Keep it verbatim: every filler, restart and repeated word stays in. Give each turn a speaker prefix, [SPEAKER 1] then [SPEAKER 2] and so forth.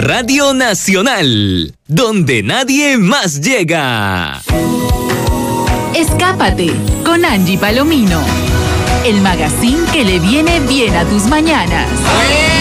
[SPEAKER 1] Radio Nacional, donde nadie más llega.
[SPEAKER 2] Escápate con Angie Palomino, el magazine que le viene bien a tus mañanas.